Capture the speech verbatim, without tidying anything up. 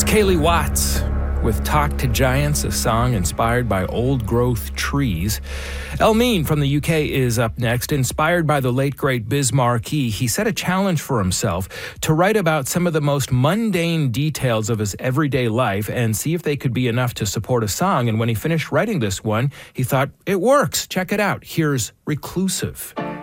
Kaylee Watts with Talk to Giants, a song inspired by old-growth trees. Elmeen from the U K is up next. Inspired by the late, great Biz Markie, he set a challenge for himself to write about some of the most mundane details of his everyday life and see if they could be enough to support a song. And when he finished writing this one, he thought, it works. Check it out. Here's Reclusive.